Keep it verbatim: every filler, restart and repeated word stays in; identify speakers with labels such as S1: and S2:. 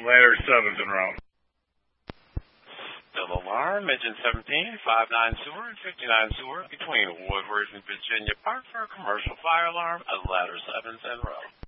S1: ladder sevens in row.
S2: Still alarm, engine seventeen, five nine sewer and fifty-nine sewer between Woodward and Virginia Park for a commercial fire alarm at ladder sevens en route.